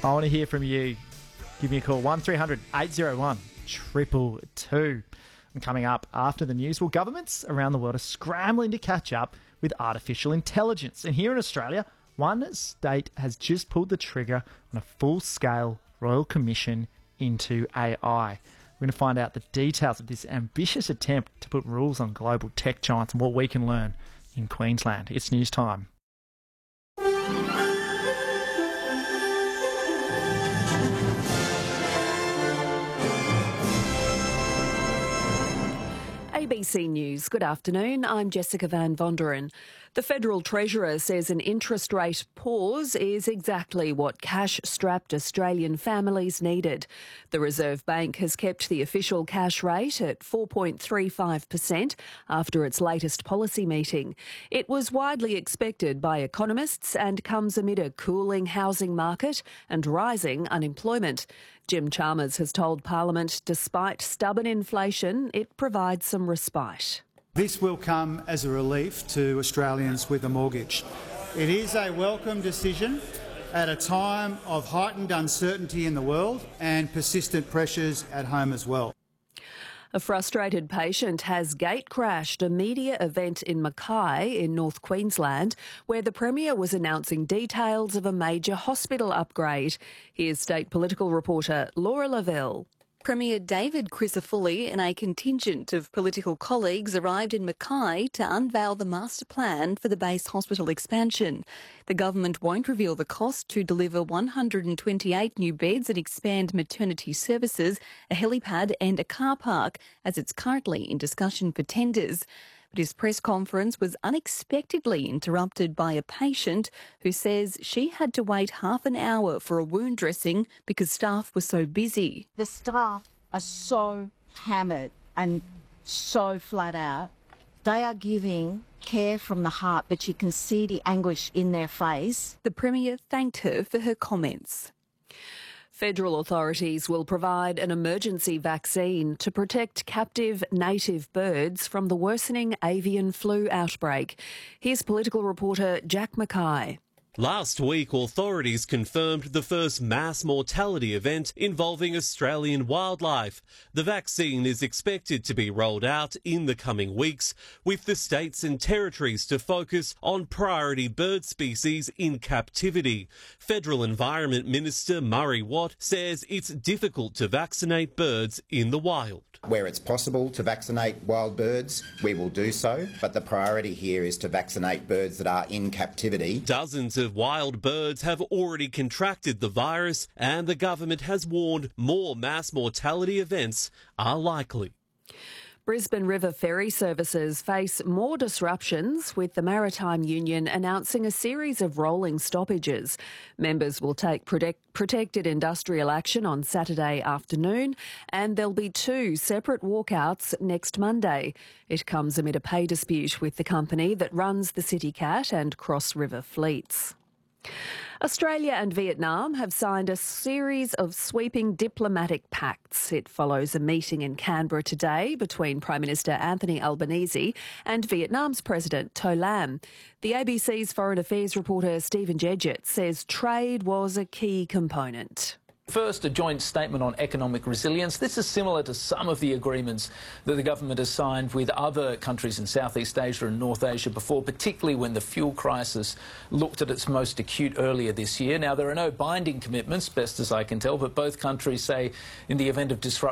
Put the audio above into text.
I want to hear from you. Give me a call, 1300 801 222. And coming up after the news, well, governments around the world are scrambling to catch up with artificial intelligence. And here in Australia, one state has just pulled the trigger on a full-scale royal commission into AI. We're going to find out the details of this ambitious attempt to put rules on global tech giants and what we can learn in Queensland. It's news time. ABC News, good afternoon. I'm Jessica Van Vonderen. The Federal Treasurer says an interest rate pause is exactly what cash-strapped Australian families needed. The Reserve Bank has kept the official cash rate at 4.35% after its latest policy meeting. It was widely expected by economists and comes amid a cooling housing market and rising unemployment. Jim Chalmers has told Parliament despite stubborn inflation, it provides some respite. This will come as a relief to Australians with a mortgage. It is a welcome decision at a time of heightened uncertainty in the world and persistent pressures at home as well. A frustrated patient has gate-crashed a media event in Mackay in North Queensland where the Premier was announcing details of a major hospital upgrade. Here's state political reporter Laura Lavelle. Premier David Crisafulli and a contingent of political colleagues arrived in Mackay to unveil the master plan for the base hospital expansion. The government won't reveal the cost to deliver 128 new beds and expand maternity services, a helipad and a car park, as it's currently in discussion for tenders. But his press conference was unexpectedly interrupted by a patient who says she had to wait half an hour for a wound dressing because staff were so busy. The staff are so hammered and so flat out. They are giving care from the heart, but you can see the anguish in their face. The Premier thanked her for her comments. Federal authorities will provide an emergency vaccine to protect captive native birds from the worsening avian flu outbreak. Here's political reporter Jack Mackay. Last week, authorities confirmed the first mass mortality event involving Australian wildlife. The vaccine is expected to be rolled out in the coming weeks, with the states and territories to focus on priority bird species in captivity. Federal Environment Minister Murray Watt says it's difficult to vaccinate birds in the wild. Where it's possible to vaccinate wild birds, we will do so, but the priority here is to vaccinate birds that are in captivity. Dozens of wild birds have already contracted the virus, and the government has warned more mass mortality events are likely. Brisbane River ferry services face more disruptions, with the Maritime Union announcing a series of rolling stoppages. Members will take protected industrial action on Saturday afternoon, and there'll be 2 separate walkouts next Monday. It comes amid a pay dispute with the company that runs the CityCat and Cross River fleets. Australia and Vietnam have signed a series of sweeping diplomatic pacts. It follows a meeting in Canberra today between Prime Minister Anthony Albanese and Vietnam's President To Lam. The ABC's Foreign Affairs reporter Stephen Jedget says trade was a key component. First, a joint statement on economic resilience. This is similar to some of the agreements that the government has signed with other countries in Southeast Asia and North Asia before, particularly when the fuel crisis looked at its most acute earlier this year. Now, there are no binding commitments, best as I can tell, but both countries say in the event of disruption